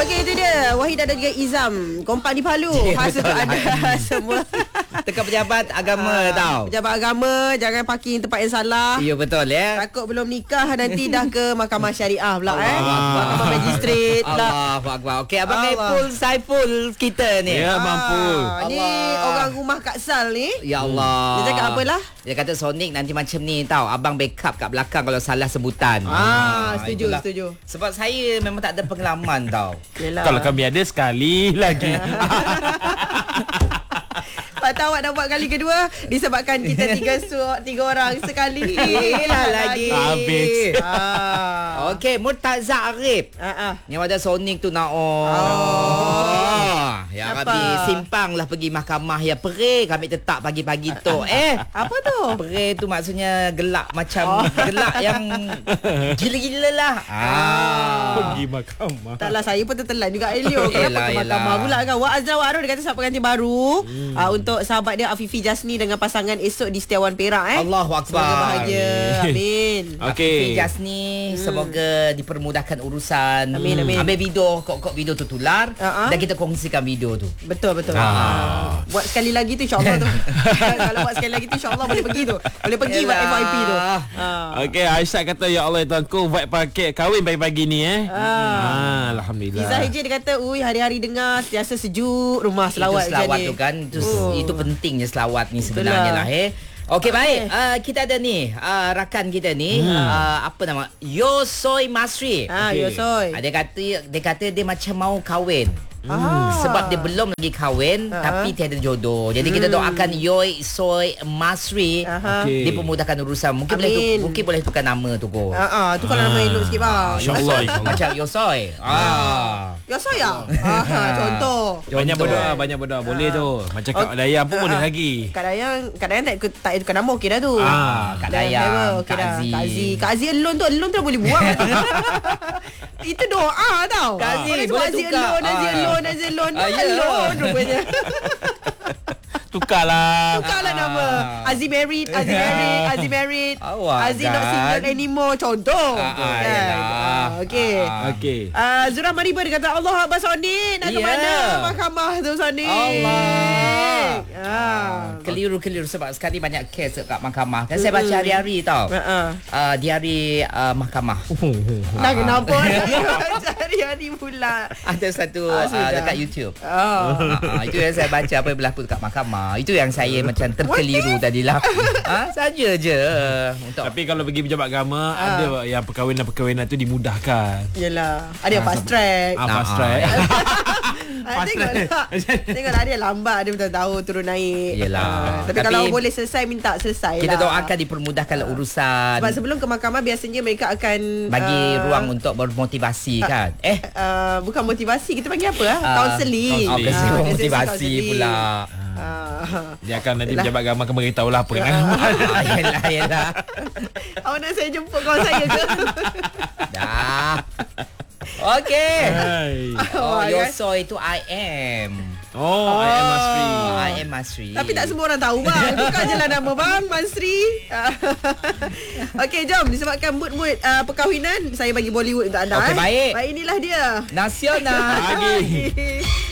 Okey, itu dia Wahid dan juga Izam, kompak di Palu. Khas untuk anda semua. Tekan pejabat agama tau. Pejabat agama, jangan parking tempat yang salah. Ya betul ya. Takut belum nikah nanti dah ke mahkamah syariah pula mahkamah magistrate pula. Allahu akbar. Okey, abang Saiful, Saiful kita ni. Ya, mampu. Ni orang rumah Kak Sal ni. Ya Allah. Dia cakap apalah? Dia kata Sonic nanti macam ni tau. Abang backup kat belakang kalau salah sebutan. Setuju, itulah. setuju. Sebab saya memang tak ada pengalaman tau. Yelah. Kalau kami ada sekali lagi. Tak tahu awak dah buat kali kedua disebabkan kita tiga orang sekali. Yelah lagi. Habis. Okey, Murtaza Arif. Yang ada Sonic tu nak ya Apa? Rabbi, simpanglah pergi mahkamah ya pere kami tetap pagi-pagi tu. Apa tu? Pere tu maksudnya gelak macam gelak yang gila-gila lah. Pergi mahkamah. Taklah, saya pun tertelan juga Elio. Kenapa Yelah, ke mahkamah yelah. pula kan? Wak Azra Wak Arul dia kata siapa pengantin baru untuk sahabat dia Afifi Jasni dengan pasangan esok di Setiawan Perak. Allahu akbar. Semoga bahagia. Amin. Okey. Jasni semoga dipermudahkan urusan. Amin, amin. Ambil video, kok video tu tular dan kita kongsikan video tu. Betul. Buat sekali lagi tu insya-Allah tu. Kalau buat sekali lagi tu insya-Allah boleh pergi tu. Boleh pergi buat FYP tu. Okey, Aisyah kata ya Allah tuanku buat paket kahwin pagi-pagi ni alhamdulillah. Izzah Hijir dia kata, hari-hari dengar sentiasa sejuk rumah selawat Itu selawat macam tu ni. kan. Itu pentingnya selawat ni sebenarnya lah. Okey, baik. Kita ada ni rakan kita ni apa nama? Yosoy Masri. Yosoy. Dia kata dia macam mau kahwin. Sebab dia belum lagi kahwin tapi tiada jodoh. Jadi kita doakan Yosoy Masri dipermudahkan urusan. Mungkin boleh tukar nama tu ko. Tu kalau nama elok sikit bang. InsyaAllah. Macam Yosoy. Yosoy ya. Contoh. Banyak berdoa. Boleh tu. Macam Kak Dayang pun boleh lagi. Kak Dayang tak tukar nama okey dah tu. Kak Dayang, okey Kak dah. Aziz. Kak Aziz elon tu dah boleh buang. Itu doa tau. Kak Aziz, Orang sebut boleh Aziz tukar. elon Ya. elon rupanya. Tukarlah nama. Aziz married. Awak Aziz not kan? single anymore. Contoh. Okey. Okey. Zura Mariba dia kata Allah Abang Sonic nak ke mana mahkamah tu Sonic. Allah. Keliru sebab sekali banyak kes kat mahkamah. Kan saya baca hari-hari tau. Diari mahkamah. Dah kenapa hari-hari pula. Ada satu dekat YouTube. Itu yang saya baca apa yang berlaku dekat mahkamah. Itu yang saya macam terkeliru tadilah. Saja je. Tapi kalau pergi pejabat agama ada yang perkahwinan tu dimudahkan. Yelah, ada yang fast track. Fast track. Tengoklah dia lambat, dia bertahun-tahun turun naik. Yelah. Tapi kalau boleh selesai, minta selesai kita lah. doakan dipermudahkan urusan. Sebab sebelum ke mahkamah biasanya mereka akan bagi ruang untuk bermotivasi kan. Bukan motivasi, kita panggil apa? Counselling. Motivasi pula. Dia akan nanti pejabat agama akan beritahu lah apa kan. Yelah. Awak nak saya jemput kawan saya ke? Dah. Okey. Yosoy itu I am. I am Masri. I am Masri. Tapi tak semua orang tahu bang. Bukan je lah nama bang Masri. Okey, jom. Disebabkan mood-mood perkahwinan, saya bagi Bollywood untuk anda. Okey, baik. Baik, inilah dia Nasional. Lagi.